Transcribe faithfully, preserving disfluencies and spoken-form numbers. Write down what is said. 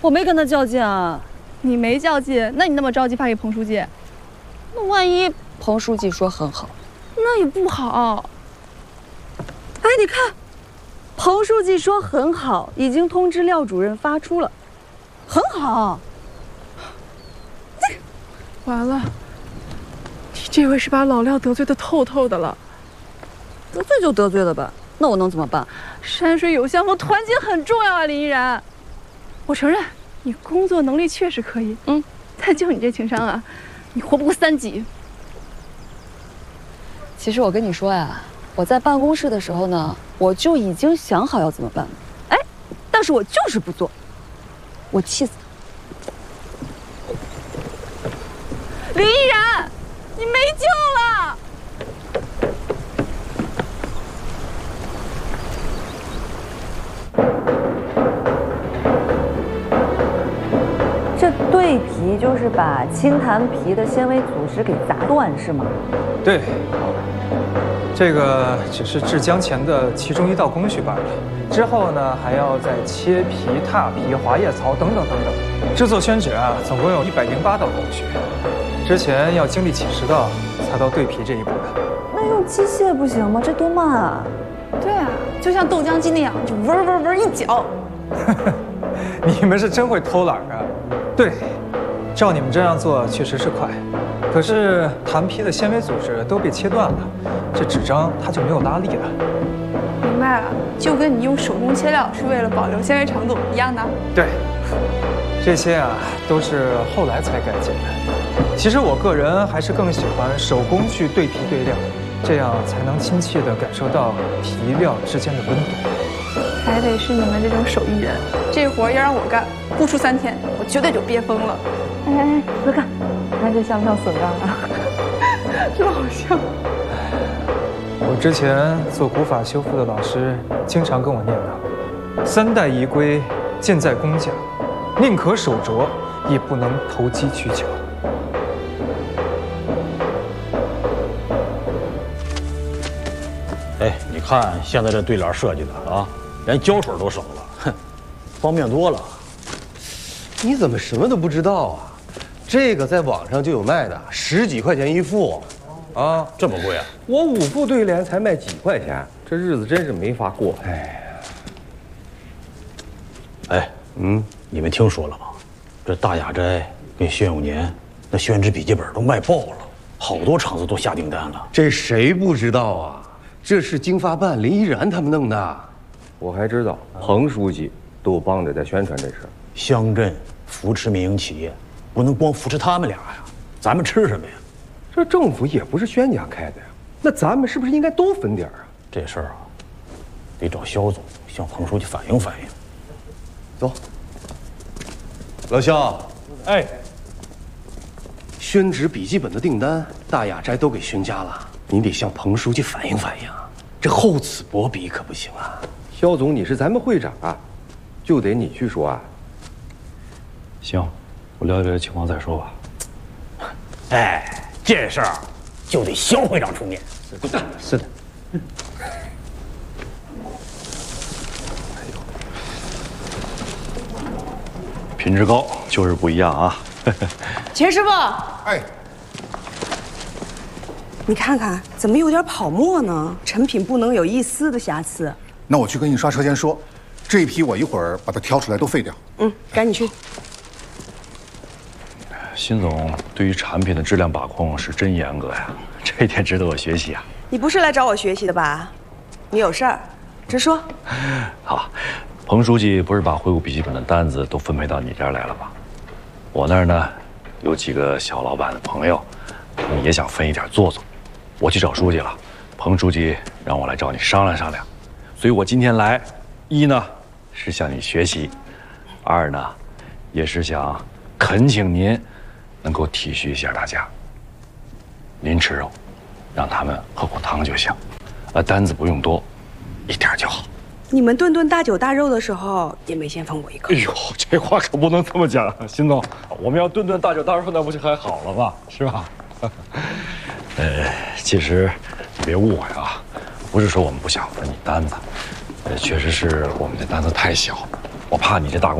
我没跟他较劲啊。 你没较劲，那你那么着急发给彭书记？ 那万一彭书记说很好， 那也不好。 哎，你看，彭书记说很好，已经通知廖主任发出了，很好。 完了，你这回是把老廖得罪的透透的了。 得罪就得罪了吧，那我能怎么办？ 山水有相逢，团结很重要啊，林依然。我承认你工作能力确实可以， 嗯， 但就你这情商啊，你活不过三级。 其实我跟你说呀，我在办公室的时候呢，我就已经想好要怎么办了。哎，但是我就是不做，我气死他。 林依然，你没救了！ 这对皮就是把青檀皮的纤维组织给砸断，是吗？ 对，这个只是制浆前的其中一道工序罢了。之后呢，还要再切皮、踏皮、滑叶槽等等等等。制作宣纸啊，总共有一百零八道工序，之前要经历几十道才到对皮这一步的。 那用机械不行吗？这多慢啊！ 对啊，就像豆浆机那样，就嗡嗡嗡一搅。 你们是真会偷懒啊！对，照你们这样做确实是快，可是檀皮的纤维组织都被切断了，这纸张它就没有拉力了。 明白了，就跟你用手工切料是为了保留纤维长度一样的。 对，这些啊都是后来才改进的。其实我个人还是更喜欢手工去对皮对料，这样才能亲切地感受到皮料之间的温度。 还得是你们这种手艺人，这活要让我干，不出三天，我绝对就憋疯了。 哎哎哎，快看，看这像不像笋干啊？ 真好笑。 我之前做古法修复的老师经常跟我念叨：三代遗规，建在工匠，宁可手拙，也不能投机取巧。 哎，你看现在这对联设计的啊，连胶水都省了，哼，方便多了。 你怎么什么都不知道啊？这个在网上就有卖的，十几块钱一副，啊， 这么贵啊？ 我五副对联才卖几块钱，这日子真是没法过。哎， 哎，嗯，你们听说了吗？这大雅斋跟宣永年那宣纸笔记本都卖爆了，好多厂子都下订单了。 这谁不知道啊？这是经发办林依然他们弄的，我还知道彭书记都帮着在宣传这事儿。 乡镇扶持民营企业，不能光扶持他们俩呀，咱们吃什么呀？ 这政府也不是宣家开的呀，那咱们是不是应该都分点啊？ 这事儿啊，得找肖总向彭书记反映反映。 走，老肖， 哎， 宣纸笔记本的订单，大雅斋都给宣家了，你得向彭书记反映反映，这厚此薄彼可不行啊。肖总，你是咱们会长啊，就得你去说啊。 行，我了解这情况再说吧。 哎，这事儿就得肖会长出面。 滚蛋！是的。 品质高就是不一样啊。 秦师傅， 哎， 你看看怎么有点泡沫呢？成品不能有一丝的瑕疵。 那我去跟印刷车间说，这一批我一会儿把它挑出来都废掉。 嗯，赶紧去。 辛总对于产品的质量把控是真严格呀，这一点值得我学习啊。 你不是来找我学习的吧？你有事儿，直说。 好，彭书记不是把惠顾笔记本的单子都分配到你这儿来了吗？我那儿呢，有几个小老板的朋友，他们也想分一点做做。我去找书记了，彭书记让我来找你商量商量，所以我今天来，一呢是向你学习，二呢也是想恳请您能够体恤一下大家。您吃肉，让他们喝口汤就行，呃，单子不用多，一点就好。 你们顿顿大酒大肉的时候，也没先分我一口。 哎呦，这话可不能这么讲，辛总，我们要顿顿大酒大肉，那不就还好了吗？是吧？呃，其实你别误会啊，不是说我们不想分你单子，呃，确实是我们这单子太小，我怕你这大公